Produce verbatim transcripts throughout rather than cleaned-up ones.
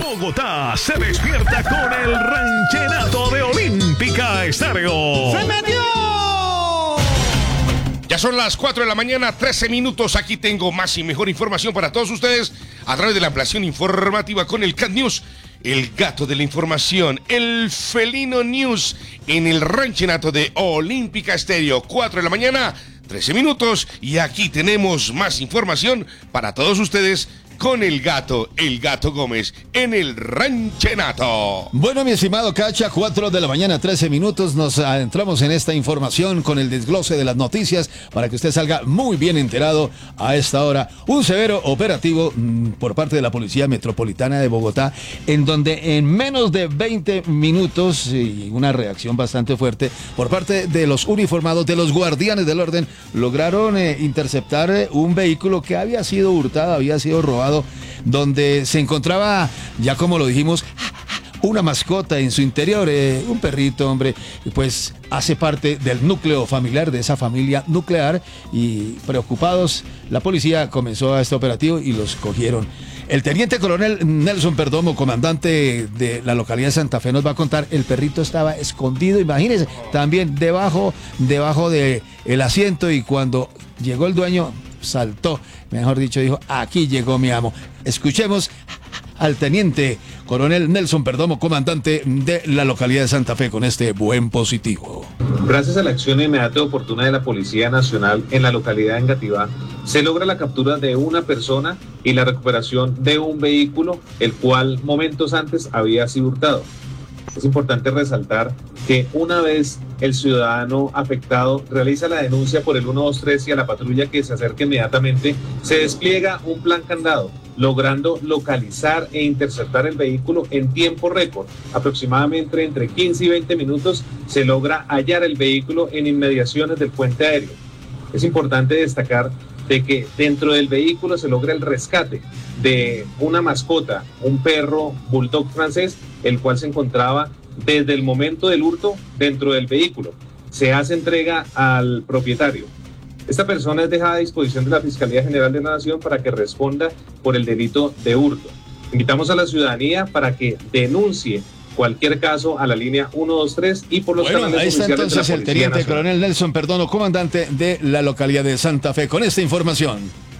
Bogotá se despierta con el ranchenato de Olímpica Estéreo. ¡Se metió! Ya son las cuatro de la mañana, trece minutos. Aquí tengo más y mejor información para todos ustedes a través de la ampliación informativa con el Cat News, el gato de la información, el felino news en el ranchenato de Olímpica Estéreo. cuatro de la mañana, trece minutos. Y aquí tenemos más información para todos ustedes con el gato, el gato Gómez, en el ranchenato. Bueno, mi estimado Cacha, cuatro de la mañana, trece minutos, nos adentramos en esta información con el desglose de las noticias para que usted salga muy bien enterado a esta hora. Un severo operativo mmm, por parte de la Policía Metropolitana de Bogotá, en donde en menos de veinte minutos, y una reacción bastante fuerte por parte de los uniformados, de los guardianes del orden, lograron eh, interceptar eh, un vehículo que había sido hurtado, había sido robado, donde se encontraba, ya como lo dijimos, una mascota en su interior, eh, un perrito, hombre, pues hace parte del núcleo familiar, de esa familia nuclear, y preocupados, la policía comenzó a este operativo y los cogieron. El teniente coronel Nelson Perdomo, comandante de la localidad de Santa Fe, nos va a contar, el perrito estaba escondido, imagínense, también debajo, debajo del asiento, y cuando llegó el dueño, saltó, mejor dicho, dijo, aquí llegó mi amo. Escuchemos al teniente coronel Nelson Perdomo, comandante de la localidad de Santa Fe, con este buen positivo. Gracias a la acción inmediata y oportuna de la Policía Nacional en la localidad de Engativá, se logra la captura de una persona y la recuperación de un vehículo, el cual momentos antes había sido hurtado. Es importante resaltar que una vez el ciudadano afectado realiza la denuncia por el uno dos tres y a la patrulla que se acerca inmediatamente, se despliega un plan candado, logrando localizar e interceptar el vehículo en tiempo récord. Aproximadamente entre quince y veinte minutos se logra hallar el vehículo en inmediaciones del puente aéreo. Es importante destacar de que dentro del vehículo se logra el rescate de una mascota, un perro bulldog francés, el cual se encontraba desde el momento del hurto dentro del vehículo. Se hace entrega al propietario. Esta persona es dejada a disposición de la Fiscalía General de la Nación para que responda por el delito de hurto. Invitamos a la ciudadanía para que denuncie cualquier caso a la línea uno dos tres y por los bueno, canales ahí está oficiales entonces de la el Policía teniente Nacional. coronel Nelson Perdomo, comandante de la localidad de Santa Fe, con esta información.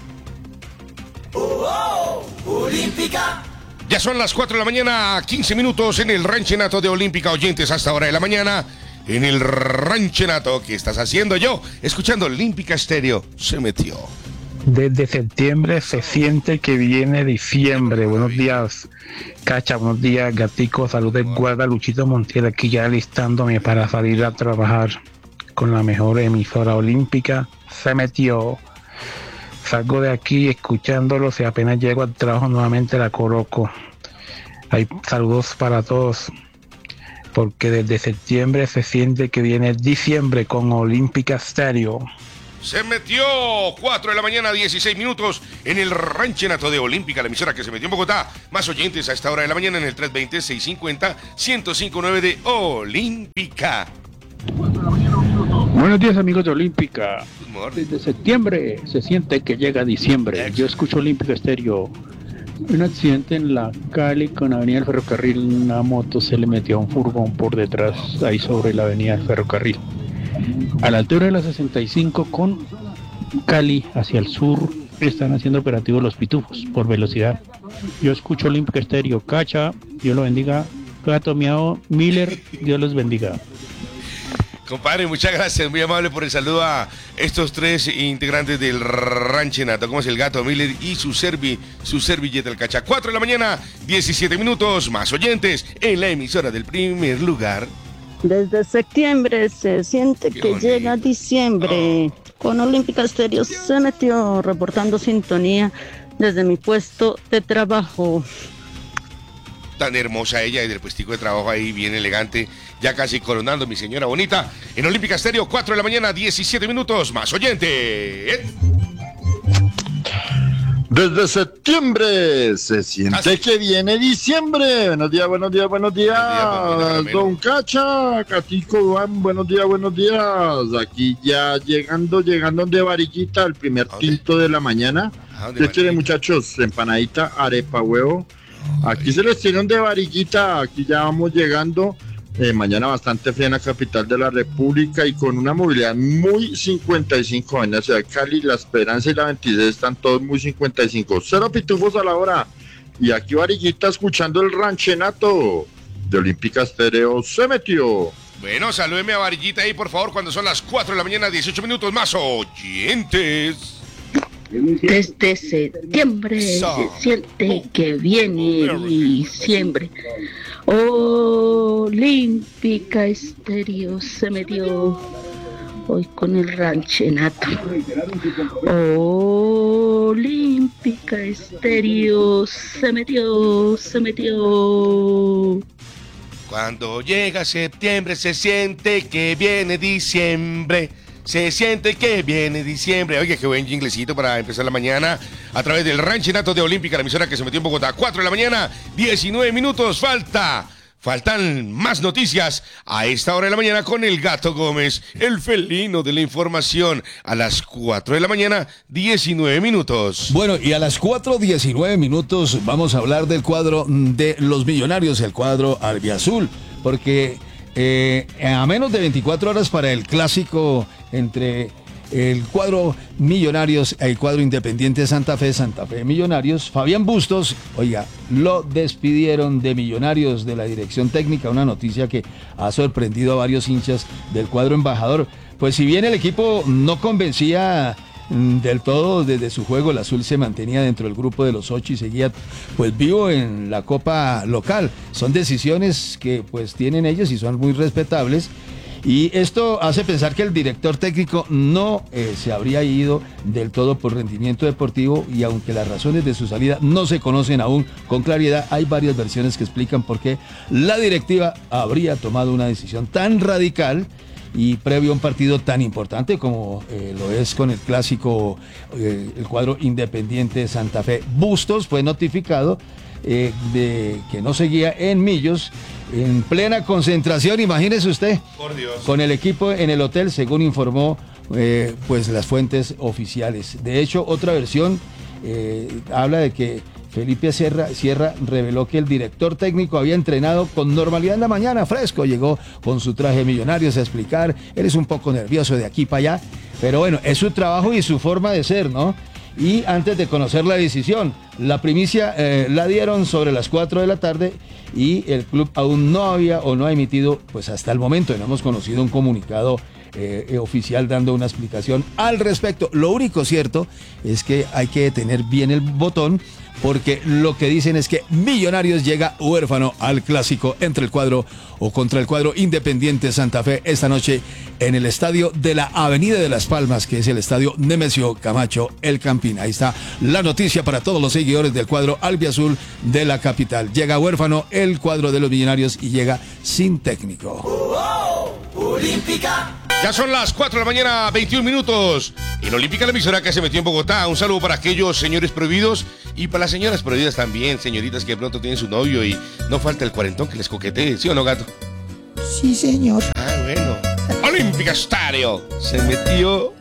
Oh, oh, Olímpica. Ya son las cuatro de la mañana, quince minutos en el ranchenato de Olímpica. Oyentes, hasta hora de la mañana en el ranchenato. ¿Qué estás haciendo? Yo, escuchando Olímpica Estéreo. Se metió. Desde septiembre se siente que viene diciembre. Buenos días, Cacha, buenos días, Gatico. Saludos, guarda Luchito Montiel, aquí ya listándome para salir a trabajar con la mejor emisora olímpica. Se metió. Salgo de aquí escuchándolos y apenas llego al trabajo nuevamente la coloco. Hay saludos para todos, porque desde septiembre se siente que viene diciembre con Olímpica Estéreo. Se metió, cuatro de la mañana, dieciséis minutos en el ranchenato de Olímpica, la emisora que se metió en Bogotá. Más oyentes a esta hora de la mañana en el tres veinte, seiscientos cincuenta, ciento cinco punto nueve de Olímpica. Buenos días, amigos de Olímpica. Desde septiembre se siente que llega diciembre. Yo escucho Olímpica Estéreo. Un accidente en la Cali con Avenida del Ferrocarril. Una moto se le metió a un furgón por detrás, ahí sobre la Avenida del Ferrocarril. A la altura de la sesenta y cinco con Cali hacia el sur están haciendo operativos los pitufos por velocidad. Yo escucho Olímpica Estéreo. Cacha, Dios lo bendiga. Gato Miao, Miller, Dios los bendiga. Compadre, muchas gracias, muy amable por el saludo a estos tres integrantes del ranchenato, como es el Gato Miller y su servi, su servilleta el Cacha. cuatro de la mañana, diecisiete minutos, más oyentes en la emisora del primer lugar. Desde septiembre se siente Qué que bonito. llega diciembre. Oh. Con Olímpica Estéreo se metió reportando sintonía desde mi puesto de trabajo. Tan hermosa ella desde el puestico de trabajo ahí, bien elegante, ya casi coronando mi señora bonita. En Olímpica Estéreo, cuatro de la mañana, diecisiete minutos, más oyentes. Desde septiembre se siente Así. que viene diciembre. Buenos días, buenos días, buenos días. Buenos días, don Cacha, Catico, Juan, buenos días, buenos días. Aquí ya llegando, llegando de varillita, el primer tinto de la mañana. ¿Qué quiere, muchachos? Empanadita, arepa, huevo. Aquí se les tiene de varillita, aquí ya vamos llegando. Eh, mañana bastante fría en la capital de la República y con una movilidad muy cincuenta y cinco en la ciudad de Cali. La Esperanza y la veintiséis están todos muy cincuenta y cinco. Cero pitufos a la hora. Y aquí varillita escuchando el ranchenato de Olímpica Estéreo se metió. Bueno, salúdeme a varillita ahí, por favor, cuando son las cuatro de la mañana, dieciocho minutos más oyentes. Desde septiembre se siente que viene diciembre. Olímpica Estéreo se metió hoy con el ranchenato. Olímpica Estéreo se metió, se metió. Cuando llega septiembre se siente que viene diciembre. Se siente que viene diciembre. Oye, qué buen jinglecito para empezar la mañana a través del ranchenato de Olímpica, la emisora que se metió en Bogotá. cuatro de la mañana, diecinueve minutos. Falta. Faltan más noticias a esta hora de la mañana con el Gato Gómez, el felino de la información. A las cuatro de la mañana, diecinueve minutos. Bueno, y a las cuatro diecinueve minutos vamos a hablar del cuadro de los Millonarios, el cuadro albiazul, porque eh, a menos de veinticuatro horas para el clásico entre el cuadro Millonarios, el cuadro Independiente Santa Fe, Santa Fe Millonarios, Fabián Bustos, oiga, lo despidieron de Millonarios, de la dirección técnica, una noticia que ha sorprendido a varios hinchas del cuadro embajador. Pues si bien el equipo no convencía del todo desde su juego, el azul se mantenía dentro del grupo de los ocho y seguía pues vivo en la copa local. Son decisiones que pues tienen ellos y son muy respetables. Y esto hace pensar que el director técnico no eh, se habría ido del todo por rendimiento deportivo, y aunque las razones de su salida no se conocen aún con claridad, hay varias versiones que explican por qué la directiva habría tomado una decisión tan radical y previo a un partido tan importante como eh, lo es con el clásico, eh, el cuadro Independiente Santa Fe. Bustos fue notificado eh, de que no seguía en Millos, en plena concentración, imagínese usted, por Dios, con el equipo en el hotel, según informó eh, pues las fuentes oficiales. De hecho, otra versión eh, habla de que Felipe Sierra, Sierra reveló que el director técnico había entrenado con normalidad en la mañana, fresco, llegó con su traje Millonarios a explicar, él es un poco nervioso de aquí para allá, pero bueno, es su trabajo y su forma de ser, ¿no? Y antes de conocer la decisión, la primicia eh, la dieron sobre las cuatro de la tarde y el club aún no había o no ha emitido, pues hasta el momento no hemos conocido un comunicado eh, oficial dando una explicación al respecto. Lo único cierto es que hay que tener bien el botón, porque lo que dicen es que Millonarios llega huérfano al clásico entre el cuadro o contra el cuadro Independiente Santa Fe esta noche en el estadio de la Avenida de Las Palmas, que es el estadio Nemesio Camacho, El Campín. Ahí está la noticia para todos los seguidores del cuadro albiazul de la capital. Llega huérfano el cuadro de los Millonarios y llega sin técnico. Oh, oh, Olímpica. Ya son las cuatro de la mañana, veintiún minutos. En Olímpica, la emisora que se metió en Bogotá. Un saludo para aquellos señores prohibidos y para las señoras prohibidas también, señoritas que de pronto tienen su novio y no falta el cuarentón que les coquetee, ¿sí o no, Gato? Sí, señor. Ah, bueno. Olímpica Estéreo se metió